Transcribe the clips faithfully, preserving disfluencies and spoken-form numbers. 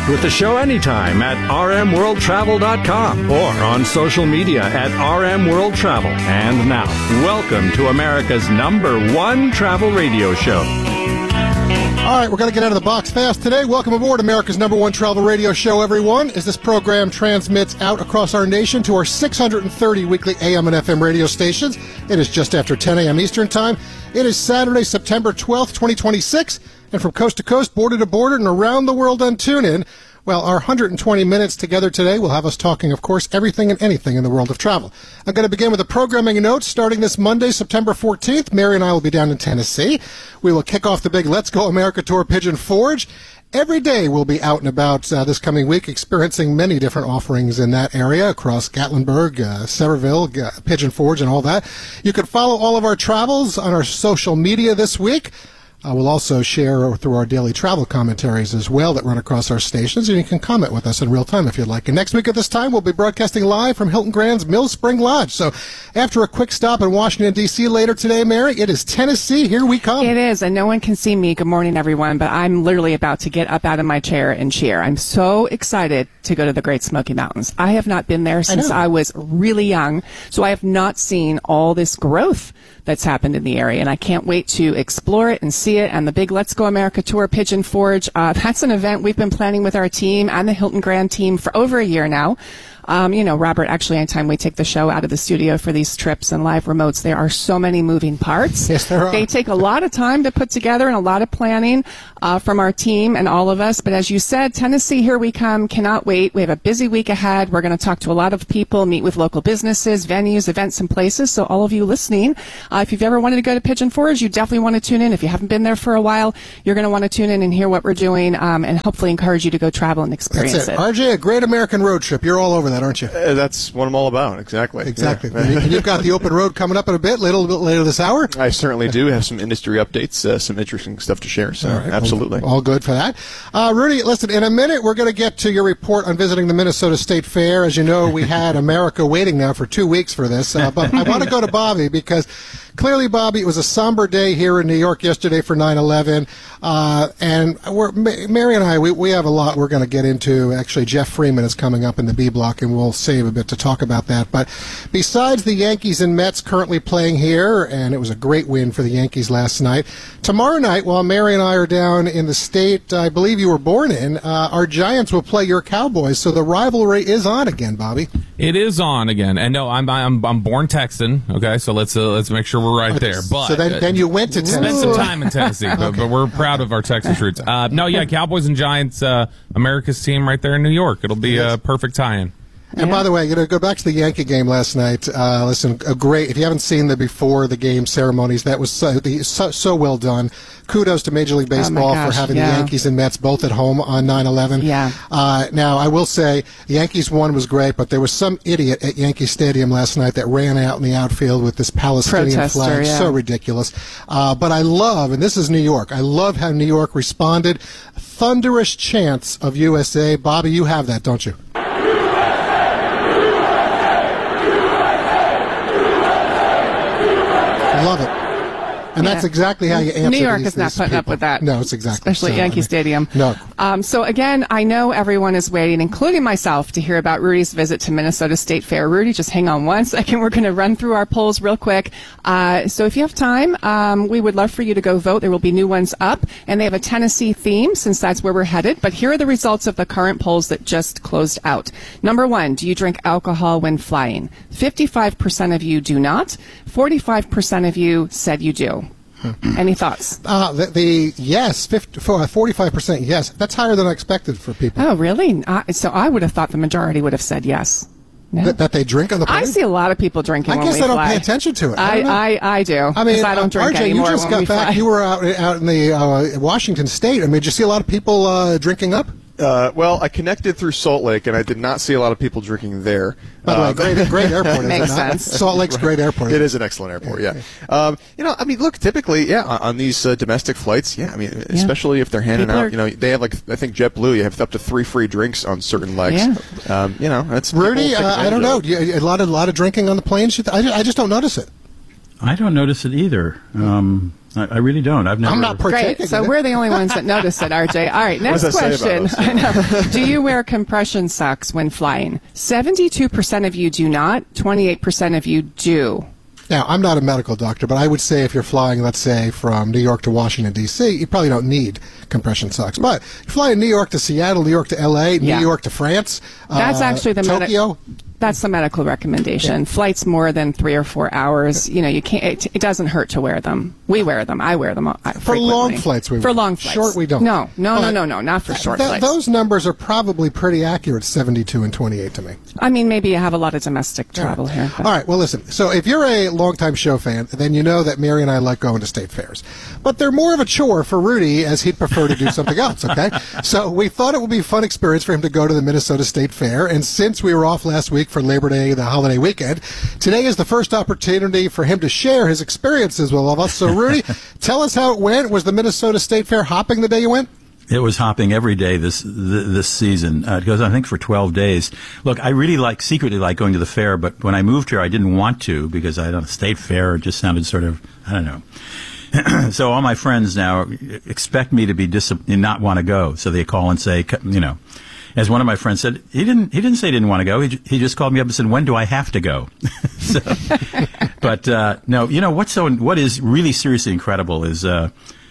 Connect with the show anytime at r m world travel dot com or on social media at r m world travel. And now, welcome to America's number one travel radio show. All right, we're going to get out of the box fast today. Welcome aboard America's number one travel radio show, everyone. As this program transmits out across our nation to our six hundred thirty weekly A M and F M radio stations. It is just after ten a.m. Eastern Time. It is Saturday, September twelfth, twenty twenty-six. And from coast to coast, border to border, and around the world on TuneIn, well, our one hundred twenty minutes together today will have us talking, of course, everything and anything in the world of travel. I'm going to begin with a programming note. Starting this Monday, September fourteenth, Mary and I will be down in Tennessee. We will kick off the big Let's Go America Tour Pigeon Forge. Every day we'll be out and about uh, this coming week, experiencing many different offerings in that area across Gatlinburg, uh, Sevierville, uh, Pigeon Forge, and all that. You can follow all of our travels on our social media this week. Uh, we'll also share through our daily travel commentaries as well that run across our stations, and you can comment with us in real time if you'd like. And next week at this time, we'll be broadcasting live from Hilton Grand's Mill Spring Lodge. So after a quick stop in Washington, D C later today, Mary, it is Tennessee. Here we come. It is, and no one can see me. Good morning, everyone, but I'm literally about to get up out of my chair and cheer. I'm so excited to go to the Great Smoky Mountains. I have not been there since I, I was really young, so I have not seen all this growth that's happened in the area, and I can't wait to explore it and see it. And the big Let's Go America Tour Pigeon Forge, uh, that's an event we've been planning with our team and the Hilton Grand team for over a year now. Um, you know, Robert, actually, anytime we take the show out of the studio for these trips and live remotes, there are so many moving parts. Yes, there are. They take a lot of time to put together and a lot of planning uh, from our team and all of us. But as you said, Tennessee, here we come. Cannot wait. We have a busy week ahead. We're going to talk to a lot of people, meet with local businesses, venues, events, and places. So all of you listening, uh, if you've ever wanted to go to Pigeon Forge, you definitely want to tune in. If you haven't been there for a while, you're going to want to tune in and hear what we're doing um, and hopefully encourage you to go travel and experience That's it. it. R J, a great American road trip. You're all over that, aren't you? Uh, that's what I'm all about, exactly. Exactly. Yeah. And you've got the open road coming up in a bit, a little bit later this hour. I certainly do have some industry updates, uh, some interesting stuff to share, so All right. absolutely. All, all good for that. Uh, Rudy, listen, in a minute we're going to get to your report on visiting the Minnesota State Fair. As you know, we had America waiting now for two weeks for this, uh, but I want to go to Bobby because clearly, Bobby, it was a somber day here in New York yesterday for nine eleven, uh, and we're, Mary and I, we, we have a lot we're going to get into. Actually, Jeff Freeman is coming up in the B block, and we'll save a bit to talk about that. But besides the Yankees and Mets currently playing here, and it was a great win for the Yankees last night, tomorrow night, while Mary and I are down in the state I believe you were born in, uh, our Giants will play your Cowboys, so the rivalry is on again, Bobby. It is on again, and no, I'm I'm I'm born Texan. Okay, so let's uh, let's make sure we're right there. But so then, then you went to Tennessee. Spent some time in Tennessee, but, Okay. but we're proud of our Texas roots. Uh, no, yeah, Cowboys and Giants, uh, America's team right there in New York. It'll be a perfect tie-in. And Yeah. by the way, you know, go back to the Yankee game last night. Uh, listen, a great. If you haven't seen the before the game ceremonies, that was so, the, so, so well done. Kudos to Major League Baseball Oh my gosh, for having yeah. the Yankees and Mets both at home on nine eleven. Yeah. Uh, now, I will say the Yankees one was great, but there was some idiot at Yankee Stadium last night that ran out in the outfield with this Palestinian Protester, flag. yeah. So ridiculous. Uh, but I love, and this is New York. I love how New York responded. Thunderous chants of U S A. Bobby, you have that, don't you? Love it. And that's Yeah. exactly how you answer New York these, is not these putting people. up with that. No, it's exactly. Especially so, at Yankee I mean, Stadium. No. Um, so, again, I know everyone is waiting, including myself, to hear about Rudy's visit to Minnesota State Fair. Rudy, just hang on one second. We're going to run through our polls real quick. Uh, so if you have time, um, we would love for you to go vote. There will be new ones up, and they have a Tennessee theme since that's where we're headed. But here are the results of the current polls that just closed out. Number one, do you drink alcohol when flying? fifty-five percent of you do not. forty-five percent of you said you do. Any thoughts? Uh, the, the yes, fifty, forty-five percent yes. That's higher than I expected for people. Oh, really? Uh, so I would have thought the majority would have said yes. No? That, that they drink on the plane? I see a lot of people drinking I when guess we I don't fly. pay attention to it. I I, don't know. I, I do. I mean, 'cause I don't drink R J, anymore you just when got we back. fly. You were out out in the uh, Washington State. I mean, did you see a lot of people uh, drinking up? Uh, well, I connected through Salt Lake, and I did not see a lot of people drinking there. By the way, Uh, great, great airport. Is Makes it not? sense. Salt Lake's a great airport. It is an excellent airport, yeah. Um, you know, I mean, look, typically, yeah, on, on these uh, domestic flights, yeah, I mean, especially if they're handing People out, are- you know, they have like, I think JetBlue, you have up to three free drinks on certain legs. Yeah. Um, you know, that's Rudy, people take uh, I don't advantage know. of it. Do you, a lot of a lot of drinking on the planes. I just, I just don't notice it. I don't notice it either. Um, I, I really don't. I've never. I'm not partaking. Great. So in it. we're the only ones that notice it, R J. All right, next What does that say question. about us? I know. Do you wear compression socks when flying? seventy-two percent of you do not. twenty-eight percent of you do. Now, I'm not a medical doctor, but I would say if you're flying, let's say, from New York to Washington, D C, you probably don't need compression socks. But you fly in New York to Seattle, New York to L A, New Yeah. York to France, That's uh, actually the medi- Tokyo. That's the medical recommendation. Yeah. Flights more than three or four hours, you know, you can't. It, it doesn't hurt to wear them. We wear them. I wear them uh, For frequently. long flights, we for wear. long flights. Short, we don't. No, no, no, But no, no, not for short th- flights. Those numbers are probably pretty accurate, seventy-two and twenty-eight to me. I mean, maybe you have a lot of domestic travel here. All right, well, listen. So if you're a longtime show fan, then you know that Mary and I like going to state fairs. But they're more of a chore for Rudy, as he'd prefer to do something else, okay? So we thought it would be a fun experience for him to go to the Minnesota State Fair. And since we were off last week for Labor Day, the holiday weekend, today is the first opportunity for him to share his experiences with all of us. So, Rudy, tell us how it went. Was the Minnesota State Fair hopping the day you went? It was hopping every day this th- this season. Uh, it goes, I think, for twelve days. Look, I really like, secretly like going to the fair, but when I moved here, I didn't want to because I don't state fair. It just sounded sort of, I don't know. So all my friends now expect me to be dis- not want to go. So they call and say, you know, as one of my friends said, he didn't he didn't say he didn't want to go. He, j- he just called me up and said, when do I have to go? so, but uh, no, you know what's so what is really seriously incredible is. Uh,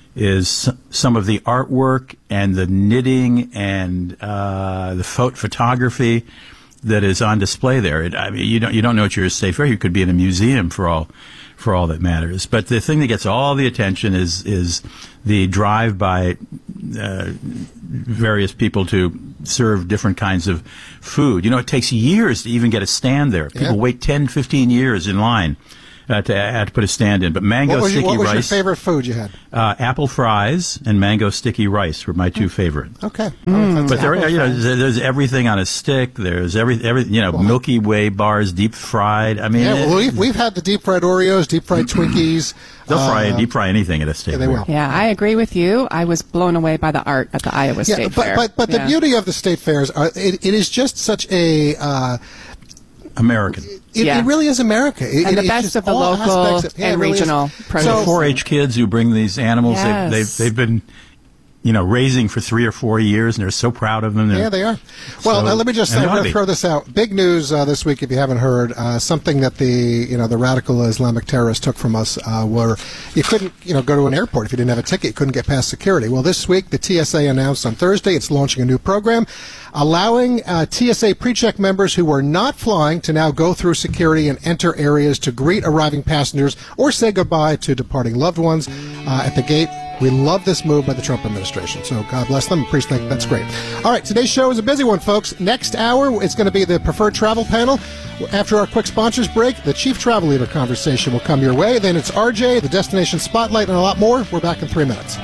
is some of the artwork and the knitting and uh, the pho- photography that is on display there. It, I mean, you don't you don't know what you're a state fair. You could be in a museum for all for all that matters. But the thing that gets all the attention is is the drive by uh, various people to serve different kinds of food. You know, it takes years to even get a stand there. People Yeah. wait ten, fifteen years in line. Uh, to, uh, to put a stand in, but mango What was, your, sticky what was your rice, favorite food you had? uh, apple fries, and mango sticky rice were my two favorite. Okay. But there, you know, there's, there's everything on a stick. There's every, every, you know, Milky Way bars, deep fried. I mean, Yeah, well, it- we've, we've had the deep fried Oreos, deep fried Twinkies. they'll fry, uh, deep fry anything at a state yeah, they fair. will. Yeah, I agree with you. I was blown away by the art at the Iowa Yeah, State but, Fair. but but the Yeah. beauty of the state fairs, are, it, it is just such a. Uh, American. it, Yeah. it really is America. It, And it- the it's best just of the all local aspects of- yeah, and it really is. regional produce. So, four H kids who bring these animals. Yes. They've, they've, they've been, you know, raising for three or four years, and they're so proud of them. They're- yeah, they are. Well, So- uh, let me just and uh, they ought to be. throw this out. Big news uh, this week, if you haven't heard, uh, something that the you know the radical Islamic terrorists took from us, uh, were you couldn't you know go to an airport if you didn't have a ticket, you couldn't get past security. Well, this week the T S A announced on Thursday it's launching a new program, allowing uh, T S A pre-check members who were not flying to now go through security and enter areas to greet arriving passengers or say goodbye to departing loved ones uh, at the gate. We love this move by the Trump administration, so God bless them. Priest, think that's great. All right, today's show is a busy one, folks. Next hour, it's going to be the preferred travel panel. After our quick sponsors break, the chief travel leader conversation will come your way. Then it's R J, the destination spotlight, and a lot more. We're back in three minutes.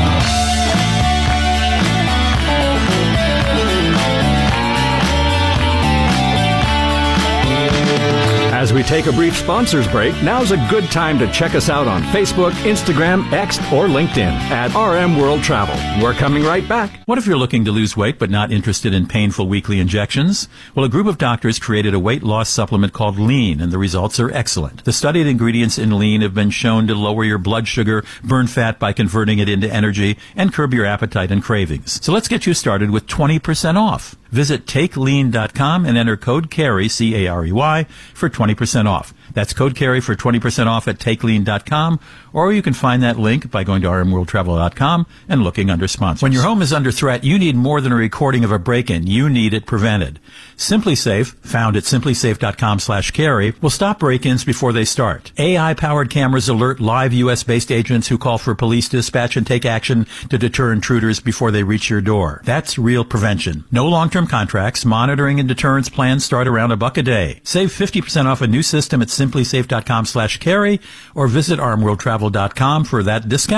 As we take a brief sponsors break, now's a good time to check us out on Facebook, Instagram, X, or LinkedIn at R M World Travel. We're coming right back. What if you're looking to lose weight but not interested in painful weekly injections? Well, a group of doctors created a weight loss supplement called Lean, and the results are excellent. The studied ingredients in Lean have been shown to lower your blood sugar, burn fat by converting it into energy, and curb your appetite and cravings. So let's get you started with twenty percent off. Visit take lean dot com and enter code CAREY, C A R E Y, for twenty percent off. That's code CAREY for twenty percent off at take lean dot com, or you can find that link by going to R M world travel dot com and looking under sponsors. When your home is under threat, you need more than a recording of a break-in. You need it prevented. SimpliSafe, found at simplysafe dot com slash carry, will stop break-ins before they start. A I-powered cameras alert live U S-based agents who call for police dispatch and take action to deter intruders before they reach your door. That's real prevention. No long-term contracts. Monitoring and deterrence plans start around a buck a day. Save fifty percent off a new system at simplysafe dot com slash carry or visit R M world travel dot com for that discount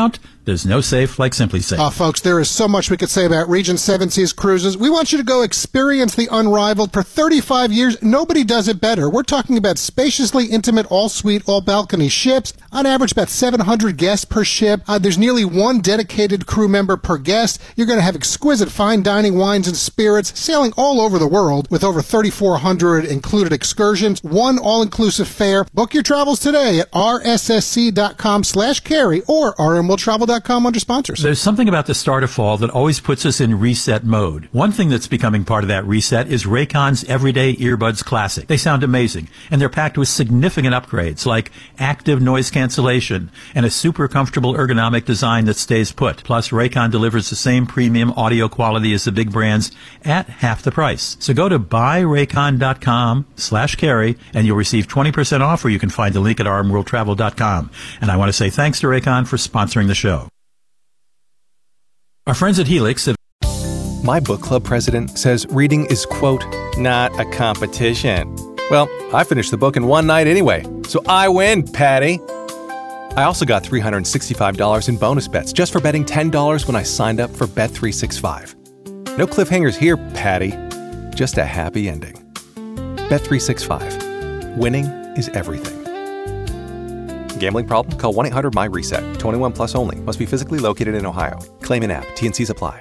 There's no safe like Simply Safe. Oh, folks, there is so much we could say about Regent Seven Seas Cruises. We want you to go experience the unrivaled. For thirty-five years, nobody does it better. We're talking about spaciously intimate, all-suite, all-balcony ships. On average, about seven hundred guests per ship. Uh, there's nearly one dedicated crew member per guest. You're going to have exquisite fine dining, wines, and spirits, sailing all over the world with over thirty-four hundred included excursions. One all-inclusive fare. Book your travels today at r s s c dot com slash carry or r m world travel dot com under sponsors. There's something about the start of fall that always puts us in reset mode. One thing that's becoming part of that reset is Raycon's Everyday Earbuds Classic. They sound amazing, and they're packed with significant upgrades like active noise cancellation and a super comfortable ergonomic design that stays put. Plus, Raycon delivers the same premium audio quality as the big brands at half the price. So go to buy raycon dot com slash carry and you'll receive twenty percent off, or you can find the link at r m world travel dot com. And I want to say thanks to Raycon for sponsoring the show. Our friends at Helix have... My book club president says reading is, quote, not a competition. Well, I finished the book in one night anyway, so I win, Patty. I also got three hundred sixty-five dollars in bonus bets just for betting ten dollars when I signed up for Bet three sixty-five. No cliffhangers here, Patty. Just a happy ending. Bet three sixty-five. Winning is everything. Gambling problem? Call one eight hundred M Y reset. twenty-one plus only. Must be physically located in Ohio. Claim in app. T and C's apply.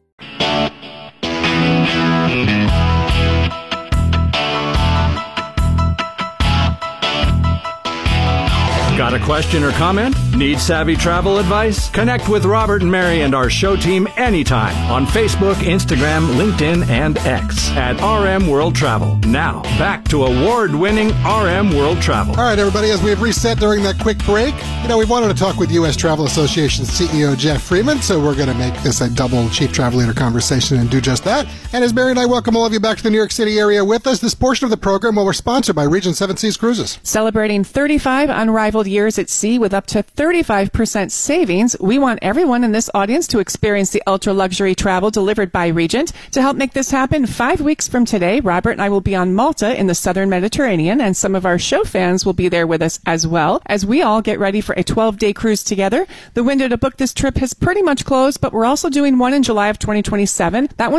Got a question or comment? Need savvy travel advice? Connect with Robert and Mary and our show team anytime on Facebook, Instagram, LinkedIn, and X at R M World Travel. Now, back to award-winning R M World Travel. All right, everybody, as we've reset during that quick break, you know, we wanted to talk with U S Travel Association C E O Jeff Freeman, so we're going to make this a double Chief Travel Leader conversation and do just that. And as Mary and I welcome all of you back to the New York City area with us, this portion of the program, well, we're sponsored by Regent Seven Seas Cruises. Celebrating thirty-five unrivaled years at sea with up to thirty-five percent savings, we want everyone in this audience to experience the ultra-luxury travel delivered by Regent. To help make this happen, five weeks from today, Robert and I will be on Malta in the southern Mediterranean, and some of our show fans will be there with us as well, as we all get ready for a twelve-day cruise together. The window to book this trip has pretty much closed, but we're also doing one in July of twenty twenty-seven. That one